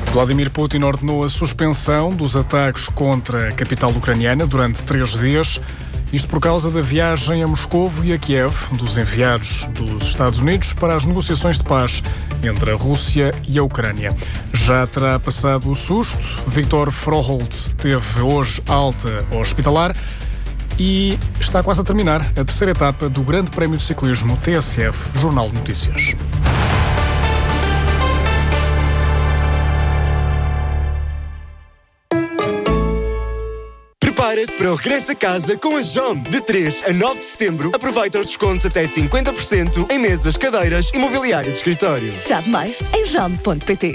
Vladimir Putin ordenou a suspensão dos ataques contra a capital ucraniana durante 3 dias. Isto por causa da viagem a Moscovo e a Kiev dos enviados dos Estados Unidos para as negociações de paz entre a Rússia e a Ucrânia. Já terá passado o susto. Viktor Froholt teve hoje alta hospitalar e está quase a terminar a terceira etapa do Grande Prémio de Ciclismo TSF Jornal de Notícias. Prepara-te para o regresso a casa com a JOM. De 3 a 9 de setembro, aproveita os descontos até 50% em mesas, cadeiras e mobiliário de escritório. Sabe mais em jom.pt.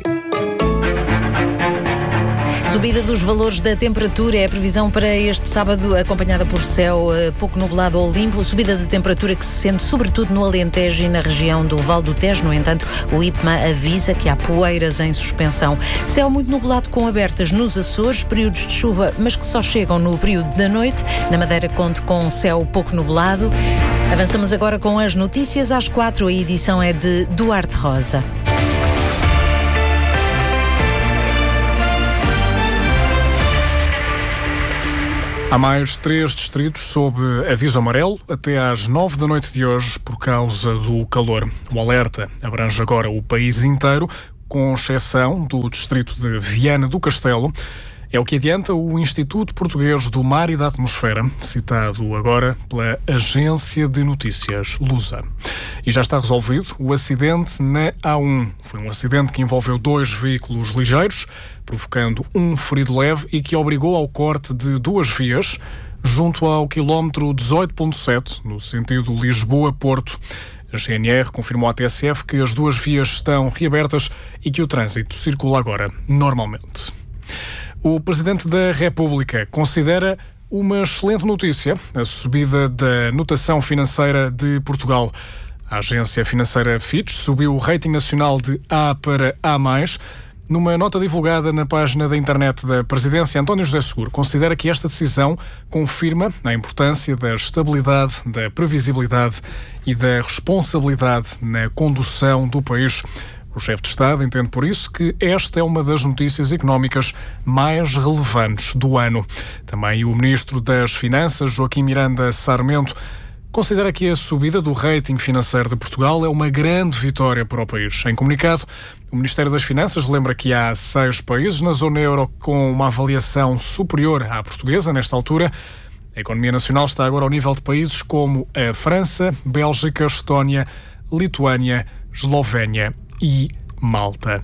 Subida dos valores da temperatura é a previsão para este sábado, acompanhada por céu pouco nublado ou limpo. Subida de temperatura que se sente sobretudo no Alentejo e na região do Val do Tejo. No entanto, o IPMA avisa que há poeiras em suspensão. Céu muito nublado com abertas nos Açores, períodos de chuva, mas que só chegam no período da noite. Na Madeira conte com céu pouco nublado. Avançamos agora com as notícias às 4. A edição é de Duarte Rosa. Há mais 3 distritos sob aviso amarelo até às 9 da noite de hoje por causa do calor. O alerta abrange agora o país inteiro, com exceção do distrito de Viana do Castelo. É o que adianta o Instituto Português do Mar e da Atmosfera, citado agora pela Agência de Notícias Lusa. E já está resolvido o acidente na A1. Foi um acidente que envolveu 2 veículos ligeiros, provocando um ferido leve e que obrigou ao corte de 2 vias, junto ao quilómetro 18.7, no sentido Lisboa-Porto. A GNR confirmou à TSF que as 2 vias estão reabertas e que o trânsito circula agora normalmente. O Presidente da República considera uma excelente notícia a subida da notação financeira de Portugal. A agência financeira Fitch subiu o rating nacional de A para A+. Numa nota divulgada na página da internet da Presidência, António José Seguro considera que esta decisão confirma a importância da estabilidade, da previsibilidade e da responsabilidade na condução do país. O chefe de Estado entende por isso que esta é uma das notícias económicas mais relevantes do ano. Também o Ministro das Finanças, Joaquim Miranda Sarmento, considera que a subida do rating financeiro de Portugal é uma grande vitória para o país. Em comunicado, o Ministério das Finanças lembra que há 6 países na zona euro com uma avaliação superior à portuguesa nesta altura. A economia nacional está agora ao nível de países como a França, Bélgica, Estónia, Lituânia, Eslovénia e Malta.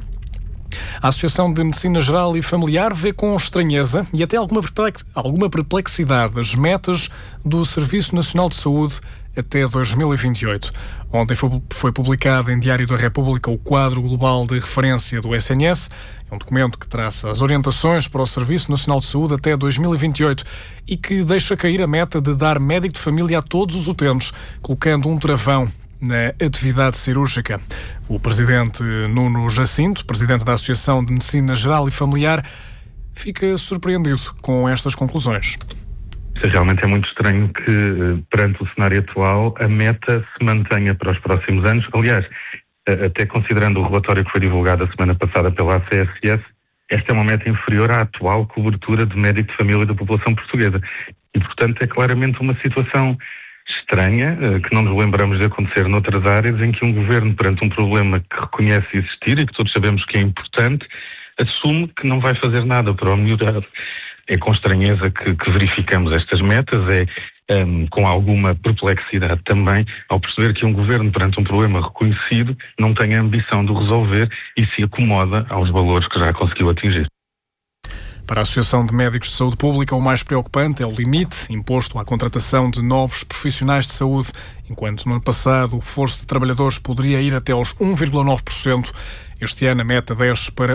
A Associação de Medicina Geral e Familiar vê com estranheza e até alguma perplexidade as metas do Serviço Nacional de Saúde até 2028. Ontem foi publicado em Diário da República o quadro global de referência do SNS. É um documento que traça as orientações para o Serviço Nacional de Saúde até 2028 e que deixa cair a meta de dar médico de família a todos os utentes, colocando um travão na atividade cirúrgica. O presidente Nuno Jacinto, presidente da Associação de Medicina Geral e Familiar, fica surpreendido com estas conclusões. Realmente é muito estranho que, perante o cenário atual, a meta se mantenha para os próximos anos. Aliás, até considerando o relatório que foi divulgado a semana passada pela ACSS, esta é uma meta inferior à atual cobertura de médico de família da população portuguesa. E, portanto, é claramente uma situação estranha, que não nos lembramos de acontecer noutras áreas, em que um governo, perante um problema que reconhece existir e que todos sabemos que é importante, assume que não vai fazer nada para o melhorar. É com estranheza que verificamos estas metas, com alguma perplexidade também, ao perceber que um governo, perante um problema reconhecido, não tem a ambição de o resolver e se acomoda aos valores que já conseguiu atingir. Para a Associação de Médicos de Saúde Pública, o mais preocupante é o limite imposto à contratação de novos profissionais de saúde, enquanto no ano passado o reforço de trabalhadores poderia ir até aos 1,9%. Este ano a meta desce para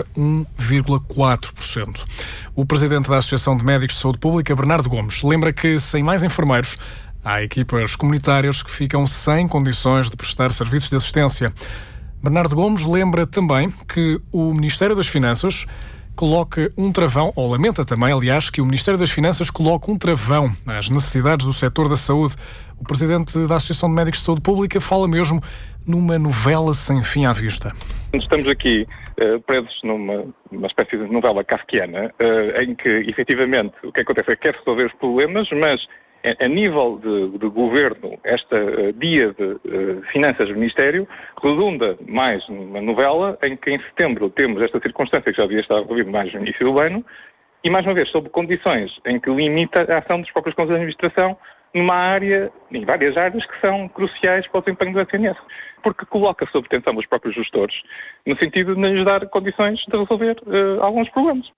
1,4%. O presidente da Associação de Médicos de Saúde Pública, Bernardo Gomes, lembra que sem mais enfermeiros há equipas comunitárias que ficam sem condições de prestar serviços de assistência. Bernardo Gomes lembra também que o Ministério das Finanças coloca um travão, ou lamenta também, aliás, que o Ministério das Finanças coloque um travão às necessidades do setor da saúde, O presidente da Associação de Médicos de Saúde Pública fala mesmo numa novela sem fim à vista. Estamos aqui presos numa espécie de novela kafkiana, em que, efetivamente, o que acontece é que quer resolver os problemas, mas a nível de governo, esta dia de finanças do Ministério redunda mais numa novela em que em setembro temos esta circunstância que já devia estar resolvida mais no início do ano, e mais uma vez sob condições em que limita a ação dos próprios conselhos de administração numa área, em várias áreas que são cruciais para o desempenho do SNS, porque coloca sob tensão os próprios gestores, no sentido de lhes dar condições de resolver alguns problemas.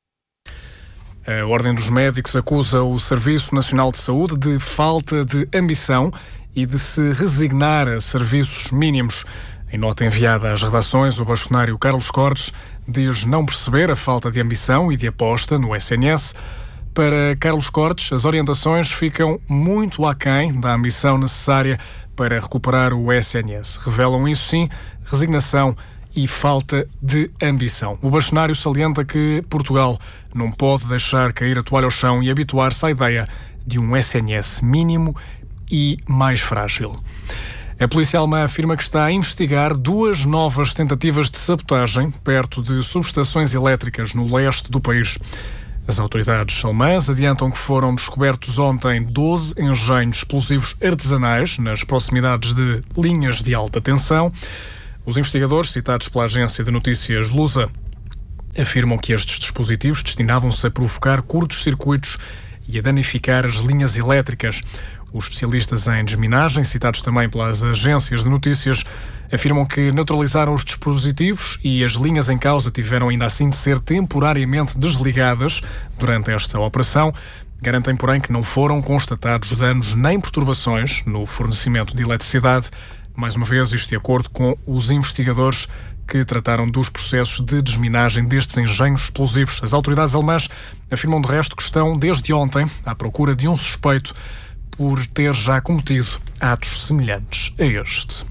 A Ordem dos Médicos acusa o Serviço Nacional de Saúde de falta de ambição e de se resignar a serviços mínimos. Em nota enviada às redações, o bastonário Carlos Cortes diz não perceber a falta de ambição e de aposta no SNS. Para Carlos Cortes, as orientações ficam muito aquém da ambição necessária para recuperar o SNS. Revelam isso sim, resignação e falta de ambição. O bastonário salienta que Portugal não pode deixar cair a toalha ao chão e habituar-se à ideia de um SNS mínimo e mais frágil. A polícia alemã afirma que está a investigar 2 novas tentativas de sabotagem perto de subestações elétricas no leste do país. As autoridades alemãs adiantam que foram descobertos ontem 12 engenhos explosivos artesanais nas proximidades de linhas de alta tensão. Os investigadores, citados pela agência de notícias Lusa, afirmam que estes dispositivos destinavam-se a provocar curtos-circuitos e a danificar as linhas elétricas. Os especialistas em desminagem, citados também pelas agências de notícias, afirmam que neutralizaram os dispositivos e as linhas em causa tiveram ainda assim de ser temporariamente desligadas durante esta operação. Garantem, porém, que não foram constatados danos nem perturbações no fornecimento de eletricidade. Mais uma vez, isto de acordo com os investigadores que trataram dos processos de desminagem destes engenhos explosivos. As autoridades alemãs afirmam, de resto, que estão desde ontem à procura de um suspeito por ter já cometido atos semelhantes a este.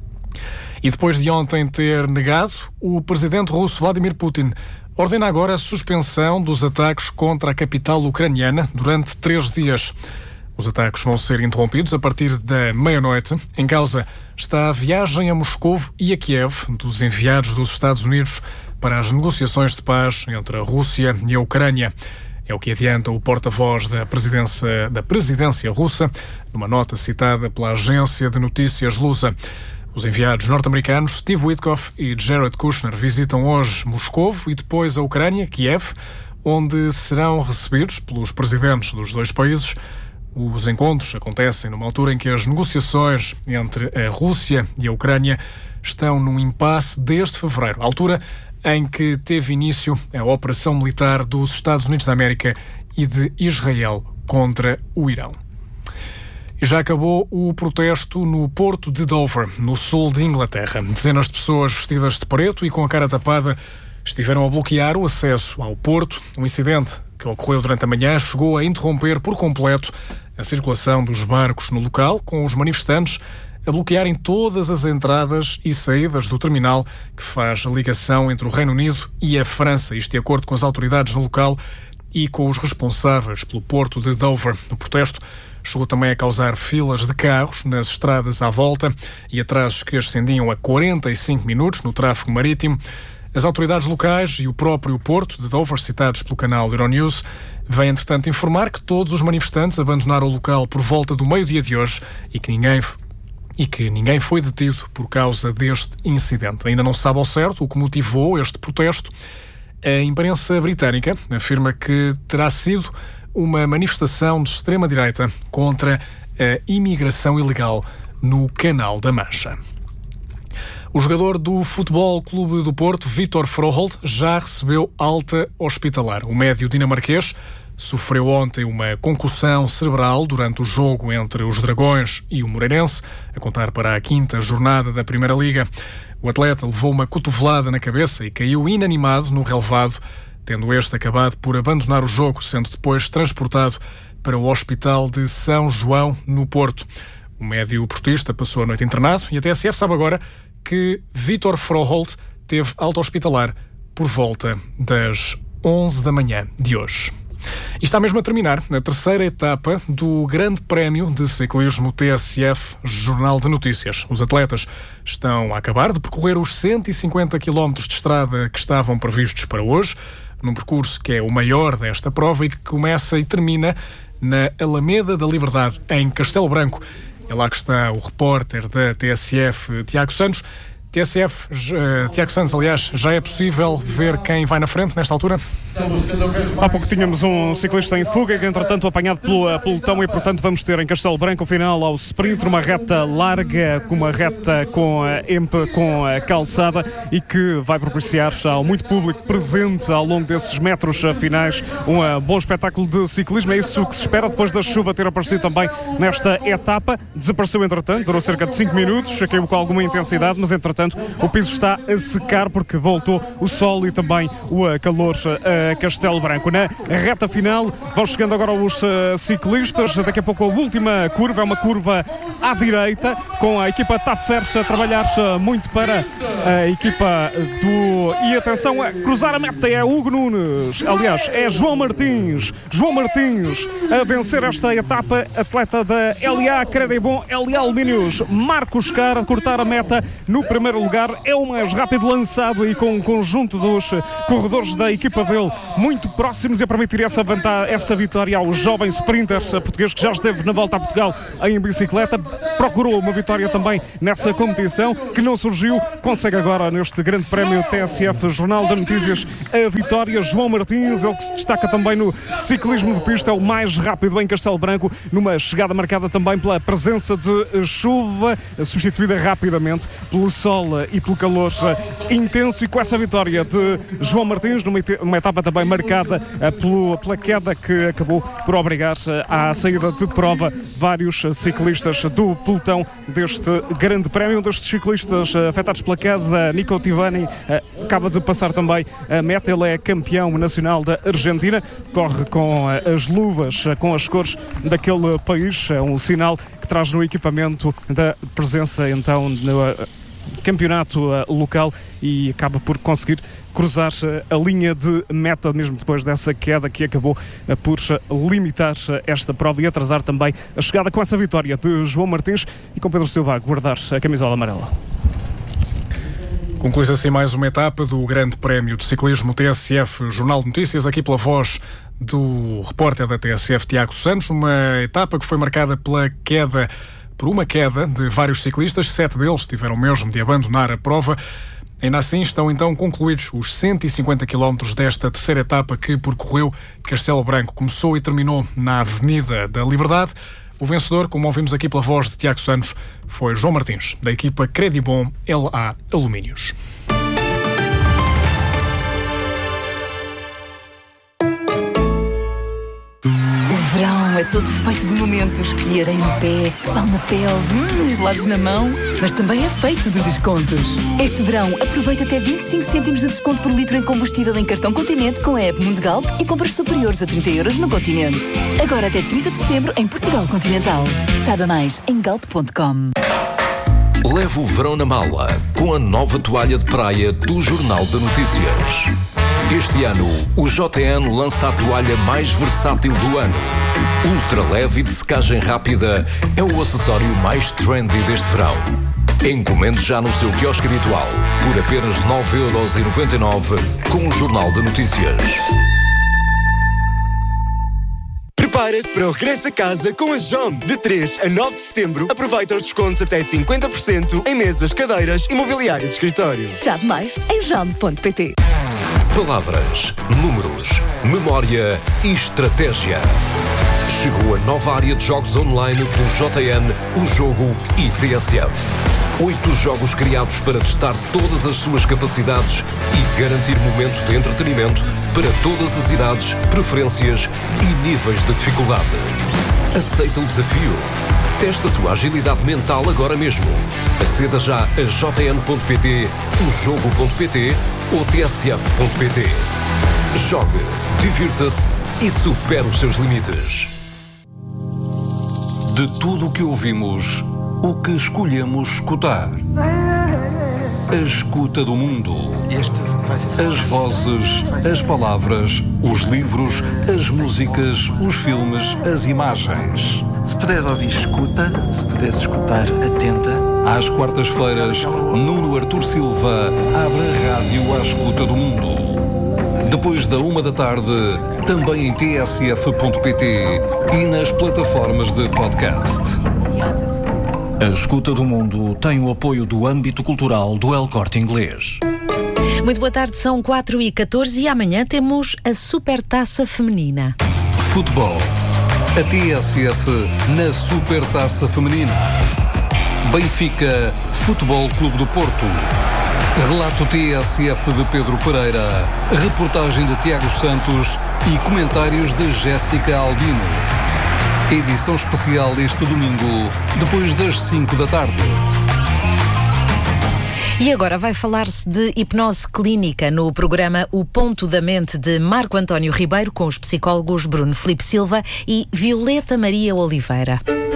E depois de ontem ter negado, o presidente russo Vladimir Putin ordena agora a suspensão dos ataques contra a capital ucraniana durante 3 dias. Os ataques vão ser interrompidos a partir da meia-noite. Em causa está a viagem a Moscovo e a Kiev dos enviados dos Estados Unidos para as negociações de paz entre a Rússia e a Ucrânia. É o que adianta o porta-voz da presidência russa, numa nota citada pela agência de notícias Lusa. Os enviados norte-americanos Steve Witkoff e Jared Kushner visitam hoje Moscovo e depois a Ucrânia, Kiev, onde serão recebidos pelos presidentes dos 2 países. Os encontros acontecem numa altura em que as negociações entre a Rússia e a Ucrânia estão num impasse desde fevereiro, altura em que teve início a operação militar dos Estados Unidos da América e de Israel contra o Irão. E já acabou o protesto no porto de Dover, no sul de Inglaterra. Dezenas de pessoas vestidas de preto e com a cara tapada estiveram a bloquear o acesso ao porto. Um incidente que ocorreu durante a manhã chegou a interromper por completo a circulação dos barcos no local, com os manifestantes a bloquearem todas as entradas e saídas do terminal que faz a ligação entre o Reino Unido e a França, isto de acordo com as autoridades no local e com os responsáveis pelo porto de Dover. O protesto chegou também a causar filas de carros nas estradas à volta e atrasos que ascendiam a 45 minutos no tráfego marítimo. As autoridades locais e o próprio porto de Dover, citados pelo canal Euronews, vêm, entretanto, informar que todos os manifestantes abandonaram o local por volta do meio-dia de hoje e que ninguém foi detido por causa deste incidente. Ainda não se sabe ao certo o que motivou este protesto. A imprensa britânica afirma que terá sido uma manifestação de extrema-direita contra a imigração ilegal no Canal da Mancha. O jogador do Futebol Clube do Porto, Vítor Froholt, já recebeu alta hospitalar. O médio dinamarquês sofreu ontem uma concussão cerebral durante o jogo entre os Dragões e o Moreirense, a contar para a 5ª jornada da Primeira Liga. O atleta levou uma cotovelada na cabeça e caiu inanimado no relvado, tendo este acabado por abandonar o jogo, sendo depois transportado para o Hospital de São João, no Porto. O médio portista passou a noite internado e a TSF sabe agora que Vítor Froholt teve alta hospitalar por volta das 11 da manhã de hoje. E está mesmo a terminar a terceira etapa do Grande Prémio de Ciclismo TSF Jornal de Notícias. Os atletas estão a acabar de percorrer os 150 km de estrada que estavam previstos para hoje, num percurso que é o maior desta prova e que começa e termina na Alameda da Liberdade, em Castelo Branco. É lá que está o repórter da TSF, Tiago Santos. TSF, Tiago Santos, aliás, já é possível ver quem vai na frente nesta altura? Há pouco tínhamos um ciclista em fuga, que entretanto apanhado pelo pelotão, e portanto vamos ter em Castelo Branco o final ao sprint, uma reta larga, uma reta com calçada, e que vai propiciar ao muito público presente ao longo desses metros finais um bom espetáculo de ciclismo. É isso que se espera depois da chuva ter aparecido também nesta etapa. Desapareceu entretanto, durou cerca de 5 minutos, caiu com alguma intensidade, mas entretanto o piso está a secar porque voltou o sol e também o calor a Castelo Branco. Na reta final vão chegando agora os ciclistas. Daqui a pouco a última curva é uma curva à direita, com a equipa Taferes a trabalhar muito para a equipa do... E atenção, a cruzar a meta é Hugo Nunes, aliás é João Martins a vencer esta etapa, atleta da LA Credibon, LA Alumínios. Marcos Carr a cortar a meta no primeiro lugar, é o mais rápido lançado, e com um conjunto dos corredores da equipa dele muito próximos, a permitir essa vitória ao jovem sprinter português que já esteve na Volta a Portugal em bicicleta. Procurou uma vitória também nessa competição, que não surgiu, consegue agora neste Grande Prémio TSF Jornal de Notícias a vitória. João Martins, ele que se destaca também no ciclismo de pista, é o mais rápido em Castelo Branco, numa chegada marcada também pela presença de chuva, substituída rapidamente pelo sol e pelo calor intenso, e com essa vitória de João Martins, numa etapa também marcada pela queda que acabou por obrigar à saída de prova vários ciclistas do pelotão deste Grande Prémio. Um destes ciclistas afetados pela queda, Nico Tivani, acaba de passar também a meta. Ele é campeão nacional da Argentina, corre com as luvas com as cores daquele país, é um sinal que traz no equipamento da presença então no campeonato local, e acaba por conseguir cruzar a linha de meta mesmo depois dessa queda que acabou por limitar esta prova e atrasar também a chegada, com essa vitória de João Martins e com Pedro Silva a guardar a camisola amarela. Conclui-se assim mais uma etapa do Grande Prémio de Ciclismo TSF Jornal de Notícias, aqui pela voz do repórter da TSF, Tiago Santos. Uma etapa que foi marcada por uma queda de vários ciclistas, 7 deles tiveram mesmo de abandonar a prova. Ainda assim, estão então concluídos os 150 km desta terceira etapa que percorreu Castelo Branco. Começou e terminou na Avenida da Liberdade. O vencedor, como ouvimos aqui pela voz de Tiago Santos, foi João Martins, da equipa Credibon LA Alumínios. O verão é todo feito de momentos, de areia no pé, sal na pele, gelados na mão, mas também é feito de descontos. Este verão, aproveita até 25 cêntimos de desconto por litro em combustível em cartão Continente com a app Mundigalp e compras superiores a 30 € no Continente. Agora até 30 de setembro em Portugal Continental. Saiba mais em galp.com. Leve o verão na mala com a nova toalha de praia do Jornal de Notícias. Este ano, o JN lança a toalha mais versátil do ano. Ultra leve e de secagem rápida, é o acessório mais trendy deste verão. Encomende já no seu quiosque habitual, por apenas 9,99 € com o Jornal de Notícias. Prepara-te para o regresso a casa com a JOM. De 3 a 9 de setembro, aproveita os descontos até 50% em mesas, cadeiras e mobiliário de escritório. Sabe mais em jom.pt. Palavras, números, memória e estratégia. Chegou a nova área de jogos online do JN, o Jogo e TSF. 8 jogos criados para testar todas as suas capacidades e garantir momentos de entretenimento para todas as idades, preferências e níveis de dificuldade. Aceita o desafio? Testa a sua agilidade mental agora mesmo. Aceda já a jn.pt, ojogo.pt ou tsf.pt. Jogue, divirta-se e supere os seus limites. De tudo o que ouvimos, o que escolhemos escutar. A escuta do mundo. As vozes, as palavras, os livros, as músicas, os filmes, as imagens. Se puderes ouvir, escuta. Se puderes escutar, atenta. Às quartas-feiras, Nuno Artur Silva abre a rádio à escuta do mundo. Depois da 13h, também em tsf.pt e nas plataformas de podcast. A Escuta do Mundo tem o apoio do âmbito cultural do El Corte Inglês. Muito boa tarde, são 4h14 e amanhã temos a Supertaça Feminina. Futebol. A TSF na Supertaça Feminina. Benfica Futebol Clube do Porto. Relato TSF de Pedro Pereira. Reportagem de Tiago Santos e comentários de Jéssica Albino. Edição especial este domingo, depois das 5 da tarde. E agora vai falar-se de hipnose clínica no programa O Ponto da Mente de Marco António Ribeiro, com os psicólogos Bruno Filipe Silva e Violeta Maria Oliveira.